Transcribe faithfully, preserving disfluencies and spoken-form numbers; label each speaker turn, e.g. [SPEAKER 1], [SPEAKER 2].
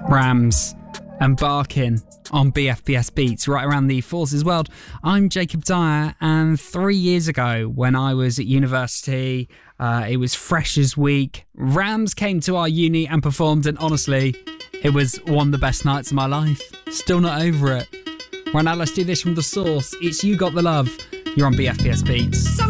[SPEAKER 1] Rams and Barkin on B F B S Beats right around the Forces world. I'm Jacob Dyer, and three years ago when I was at university, uh, it was Freshers Week. Rams came to our uni and performed, and honestly, it was one of the best nights of my life. Still not over it. Right now, let's do this from The Source. It's You Got the Love. You're on B F B S Beats.